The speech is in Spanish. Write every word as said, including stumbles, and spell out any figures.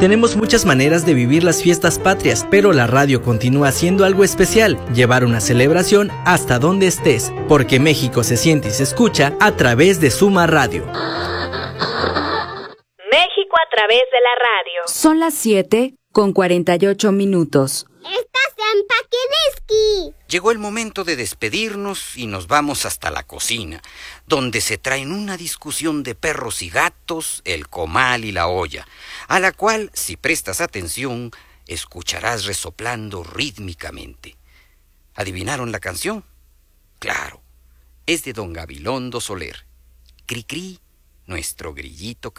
Tenemos muchas maneras de vivir las fiestas patrias, pero la radio continúa siendo algo especial, llevar una celebración hasta donde estés, porque México se siente y se escucha a través de Suma Radio. México a través de la radio. Son las siete con cuarenta y ocho minutos. ¡Estás en Paquidiski! Llegó el momento de despedirnos y nos vamos hasta la cocina, donde se traen una discusión de perros y gatos, el comal y la olla, a la cual, si prestas atención, escucharás resoplando rítmicamente. ¿Adivinaron la canción? Claro, es de don Gabilondo Soler. Cri cri, nuestro grillito